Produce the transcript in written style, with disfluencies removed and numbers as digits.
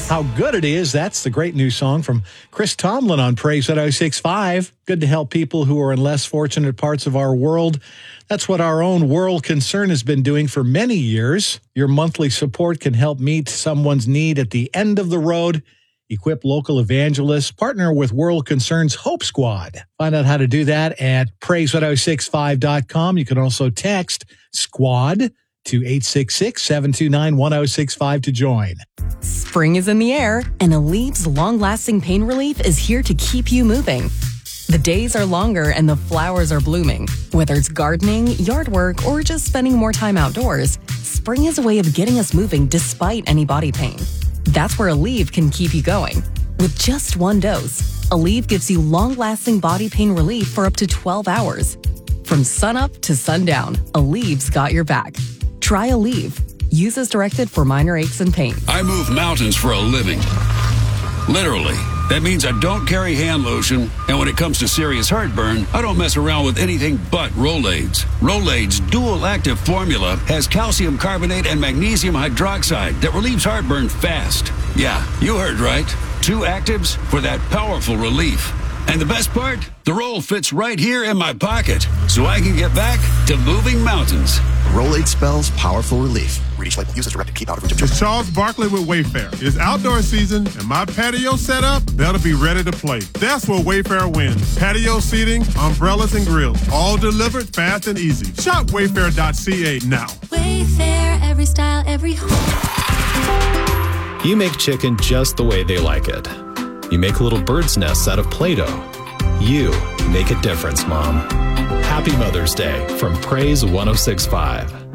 How good it is. That's the great new song from Chris Tomlin on Praise 106.5. Good to help people who are in less fortunate parts of our world. That's what our own World Concern has been doing for many years. Your monthly support can help meet someone's need at the end of the road. Equip local evangelists. Partner with World Concern's Hope Squad. Find out how to do that at praise1065.com. You can also text SQUAD to 866-729-1065 to join. Spring is in the air, and Aleve's long-lasting pain relief is here to keep you moving. The days are longer and the flowers are blooming. Whether it's gardening, yard work, or just spending more time outdoors, spring is a way of getting us moving despite any body pain. That's where Aleve can keep you going. With just one dose, Aleve gives you long-lasting body pain relief for up to 12 hours. From sunup to sundown, Aleve's got your back. Try Aleve. Use as directed for minor aches and pains. I move mountains for a living. Literally. That means I don't carry hand lotion, and when it comes to serious heartburn, I don't mess around with anything but Rolaids. Rolaids' dual-active formula has calcium carbonate and magnesium hydroxide that relieves heartburn fast. Yeah, you heard right. 2 actives for that powerful relief. And the best part? The roll fits right here in my pocket, so I can get back to moving mountains. Rolade spells powerful relief. Read each label. Use as directed. Keep out of reach of children. It's Charles Barkley with Wayfair. It's outdoor season, and my patio set up, that'll be ready to play. That's where Wayfair wins. Patio seating, umbrellas, and grills. All delivered fast and easy. Shop wayfair.ca now. Wayfair, every style, every home. You make chicken just the way they like it. You make little bird's nests out of Play-Doh. You make a difference, Mom. Happy Mother's Day from Praise 106.5.